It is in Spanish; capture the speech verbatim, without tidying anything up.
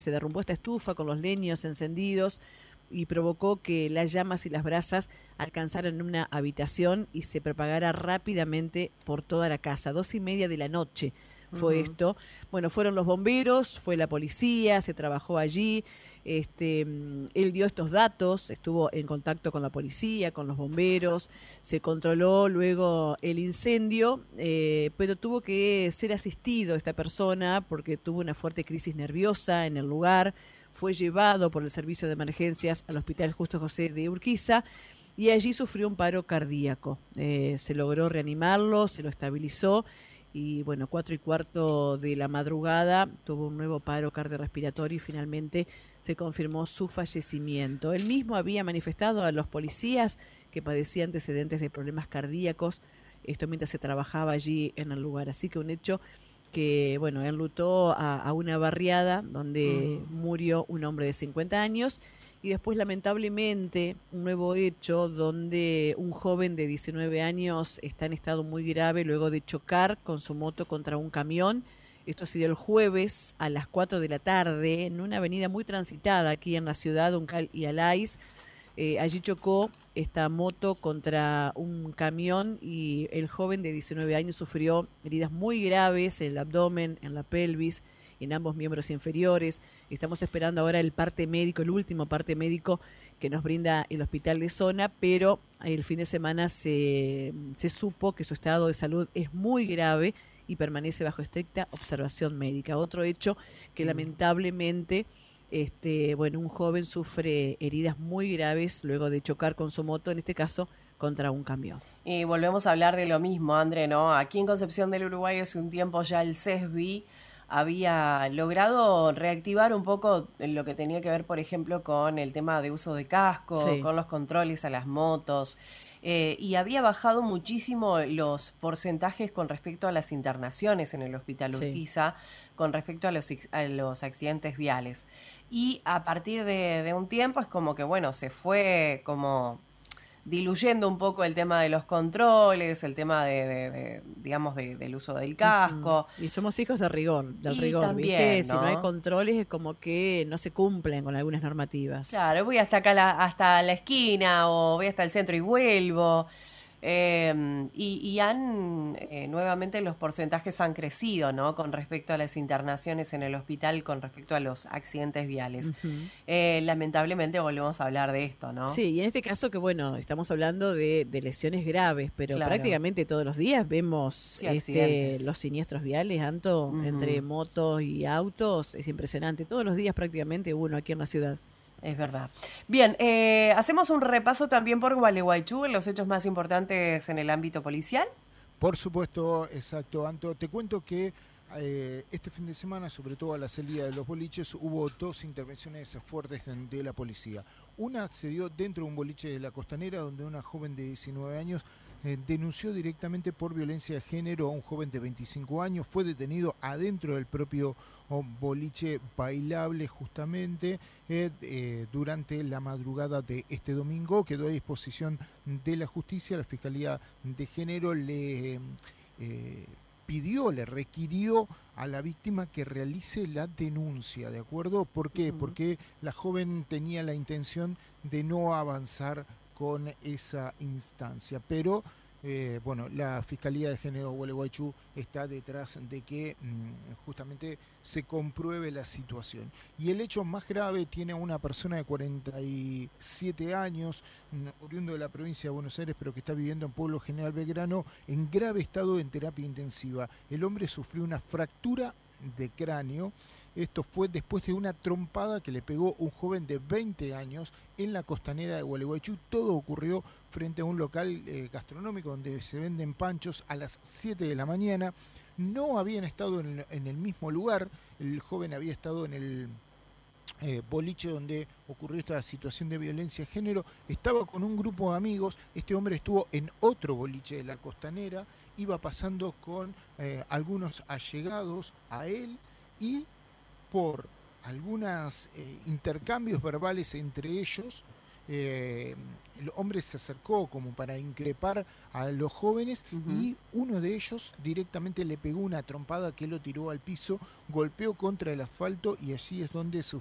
se derrumbó esta estufa con los leños encendidos y provocó que las llamas y las brasas alcanzaran una habitación y se propagara rápidamente por toda la casa. Dos y media de la noche fue Ujú. esto. Bueno, fueron los bomberos, fue la policía, se trabajó allí. Este, mm, él dio estos datos, estuvo en contacto con la policía, con los bomberos, se controló luego el incendio, eh, pero tuvo que ser asistido esta persona porque tuvo una fuerte crisis nerviosa en el lugar. Fue llevado por el servicio de emergencias al Hospital Justo José de Urquiza y allí sufrió un paro cardíaco. Eh, se logró reanimarlo, se lo estabilizó y bueno, cuatro y cuarto de la madrugada tuvo un nuevo paro cardiorrespiratorio y finalmente se confirmó su fallecimiento. Él mismo había manifestado a los policías que padecía antecedentes de problemas cardíacos, esto mientras se trabajaba allí en el lugar. Así que un hecho que, bueno, enlutó a, a una barriada donde Ujú. murió un hombre de cincuenta años y después lamentablemente un nuevo hecho donde un joven de diecinueve años está en estado muy grave luego de chocar con su moto contra un camión. Esto se dio el jueves a las cuatro de la tarde en una avenida muy transitada aquí en la ciudad, Uncal y Alais. Eh, allí chocó esta moto contra un camión y el joven de diecinueve años sufrió heridas muy graves en el abdomen, en la pelvis, en ambos miembros inferiores. Estamos esperando ahora el parte médico, el último parte médico que nos brinda el hospital de zona, pero el fin de semana se, se supo que su estado de salud es muy grave y permanece bajo estricta observación médica. Otro hecho que lamentablemente este, bueno, un joven sufre heridas muy graves luego de chocar con su moto, en este caso contra un camión. Y volvemos a hablar de lo mismo, André, ¿no? Aquí en Concepción del Uruguay hace un tiempo ya el CESBI había logrado reactivar un poco lo que tenía que ver, por ejemplo, con el tema de uso de casco, Sí. con los controles a las motos, eh, y había bajado muchísimo los porcentajes con respecto a las internaciones en el Hospital Sí. Urquiza, con respecto a los, a los accidentes viales. Y a partir de, de un tiempo es como que, bueno, se fue como diluyendo un poco el tema de los controles, el tema de, de, de digamos, de, del uso del Ujú. casco. Y somos hijos de rigor, del Y rigor, ¿viste? también, Si no hay ¿no? controles es como que no se cumplen con algunas normativas. Claro, voy hasta acá la, hasta la esquina o voy hasta el centro y vuelvo. Eh, y, y han, eh, nuevamente los porcentajes han crecido, ¿no? Con respecto a las internaciones en el hospital, con respecto a los accidentes viales. Ujú. Eh, lamentablemente volvemos a hablar de esto, ¿no? Sí, y en este caso que bueno, estamos hablando de, de lesiones graves, pero Claro, prácticamente todos los días vemos sí, este accidentes. los siniestros viales, Anto, entre Ujú. motos y autos, es impresionante. Todos los días prácticamente uno aquí en la ciudad. Es verdad. Bien, eh, hacemos un repaso también por Gualeguaychú, en los hechos más importantes en el ámbito policial. Por supuesto, exacto, Anto. Te cuento que eh, este fin de semana, sobre todo a la salida de los boliches, hubo dos intervenciones fuertes de, de la policía. Una se dio dentro de un boliche de la Costanera, donde una joven de diecinueve años eh, denunció directamente por violencia de género a un joven de veinticinco años. Fue detenido adentro del propio oh, boliche bailable, justamente, eh, eh, durante la madrugada de este domingo. Quedó a disposición de la justicia. La Fiscalía de Género le eh, pidió, le requirió a la víctima que realice la denuncia, ¿de acuerdo? ¿Por qué? Ujú. Porque la joven tenía la intención de no avanzar con esa instancia, pero eh, bueno, la Fiscalía de Género Gualeguaychú está detrás de que mmm, justamente se compruebe la situación. Y el hecho más grave tiene a una persona de cuarenta y siete años, mmm, oriundo de la provincia de Buenos Aires, pero que está viviendo en Pueblo General Belgrano, en grave estado en terapia intensiva. El hombre sufrió una fractura de cráneo. Esto fue después de una trompada que le pegó un joven de veinte años en la Costanera de Gualeguaychú. Todo ocurrió frente a un local eh, gastronómico donde se venden panchos a las siete de la mañana. No habían estado en, en el mismo lugar. El joven había estado en el eh, boliche donde ocurrió esta situación de violencia de género. Estaba con un grupo de amigos. Este hombre estuvo en otro boliche de la Costanera. Iba pasando con eh, algunos allegados a él y por algunos eh, intercambios verbales entre ellos, eh, el hombre se acercó como para increpar a los jóvenes Ujú. y uno de ellos directamente le pegó una trompada que lo tiró al piso, golpeó contra el asfalto y allí es donde su